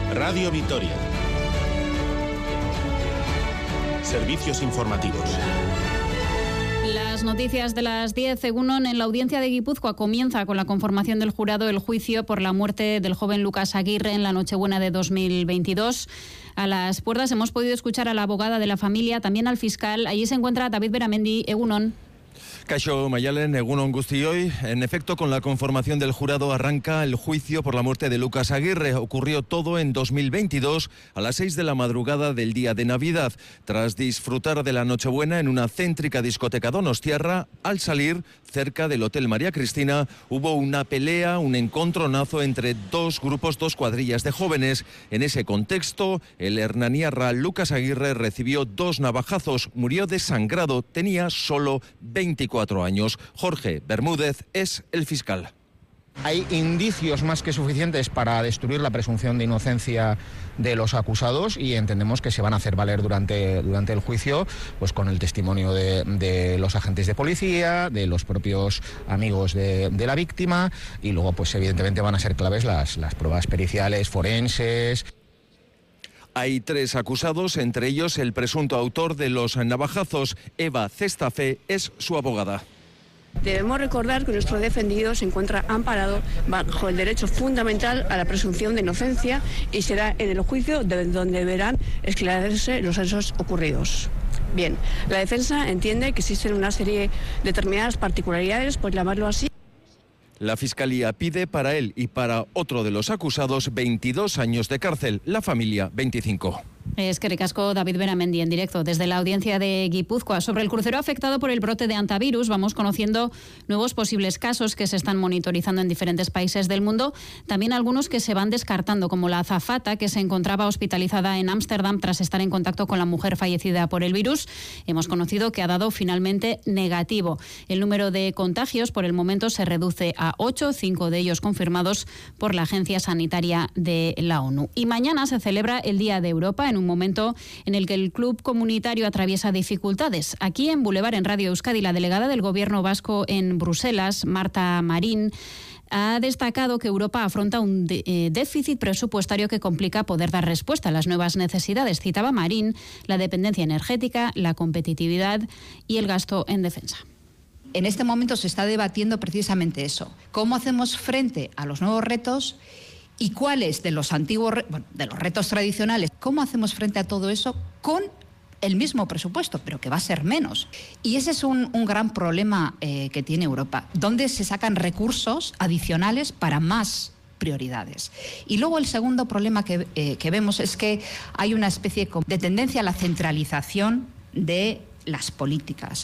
Radio Vitoria. Servicios informativos. Las noticias de las 10. Egunon, en la audiencia de Guipúzcoa comienza con la conformación del jurado el juicio por la muerte del joven Lucas Aguirre en la Nochebuena de 2022. A las puertas hemos podido escuchar a la abogada de la familia, también al fiscal. Allí se encuentra David Beramendi. Egunon. Kaixo Mayalen, egunon guztioi. En efecto, con la conformación del jurado arranca el juicio por la muerte de Lucas Aguirre. Ocurrió todo en 2022 a las 6 de la madrugada del día de Navidad. Tras disfrutar de la Nochebuena en una céntrica discoteca donostiarra, al salir cerca del Hotel María Cristina hubo una pelea, un encontronazo entre dos cuadrillas de jóvenes. En ese contexto, el hernaniarra Lucas Aguirre recibió 2 navajazos, murió desangrado, tenía solo 24 años. Jorge Bermúdez es el fiscal. Hay indicios más que suficientes para destruir la presunción de inocencia de los acusados y entendemos que se van a hacer valer durante el juicio, pues con el testimonio de los agentes de policía, de los propios amigos de la víctima, y luego pues evidentemente van a ser claves las pruebas periciales, forenses. Hay 3 acusados, entre ellos el presunto autor de los navajazos. Eva Cestafé es su abogada. Debemos recordar que nuestro defendido se encuentra amparado bajo el derecho fundamental a la presunción de inocencia y será en el juicio donde deberán esclarecerse los hechos ocurridos. Bien, la defensa entiende que existen una serie de determinadas particularidades, por llamarlo así. La Fiscalía pide para él y para otro de los acusados 22 años de cárcel, la familia 25. Es que recasco David Beramendi en directo desde la audiencia de Guipúzcoa. Sobre el crucero afectado por el brote de hantavirus, vamos conociendo nuevos posibles casos que se están monitorizando en diferentes países del mundo. También algunos que se van descartando, como la azafata que se encontraba hospitalizada en Ámsterdam tras estar en contacto con la mujer fallecida por el virus. Hemos conocido que ha dado finalmente negativo. El número de contagios por el momento se reduce a 8, 5 de ellos confirmados por la Agencia Sanitaria de la ONU. Y mañana se celebra el Día de Europa, en un momento en el que el club comunitario atraviesa dificultades. Aquí en Boulevard, en Radio Euskadi, la delegada del Gobierno vasco en Bruselas, Marta Marín, ha destacado que Europa afronta un déficit presupuestario que complica poder dar respuesta a las nuevas necesidades. Citaba Marín la dependencia energética, la competitividad y el gasto en defensa. En este momento se está debatiendo precisamente eso. ¿Cómo hacemos frente a los nuevos retos? ¿Y cuáles de los antiguos, de los retos tradicionales, cómo hacemos frente a todo eso con el mismo presupuesto, pero que va a ser menos? Y ese es un gran problema que tiene Europa. ¿Dónde se sacan recursos adicionales para más prioridades? Y luego el segundo problema que vemos es que hay una especie de tendencia a la centralización de las políticas.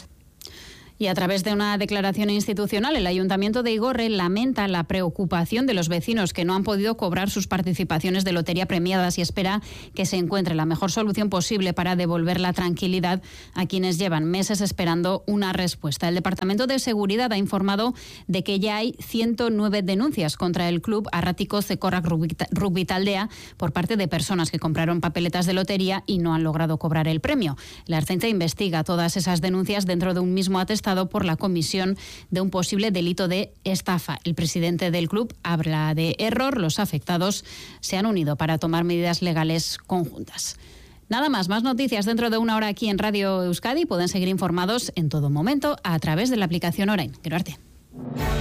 Y a través de una declaración institucional, el Ayuntamiento de Igorre lamenta la preocupación de los vecinos que no han podido cobrar sus participaciones de lotería premiadas y espera que se encuentre la mejor solución posible para devolver la tranquilidad a quienes llevan meses esperando una respuesta. El Departamento de Seguridad ha informado de que ya hay 109 denuncias contra el club Arratiko Zekorrak Rugby Taldea por parte de personas que compraron papeletas de lotería y no han logrado cobrar el premio. La Ertzaintza investiga todas esas denuncias dentro de un mismo atestado por la comisión de un posible delito de estafa. El presidente del club habla de error. Los afectados se han unido para tomar medidas legales conjuntas. Nada más noticias dentro de una hora aquí en Radio Euskadi. Pueden seguir informados en todo momento a través de la aplicación Orain. Gero arte.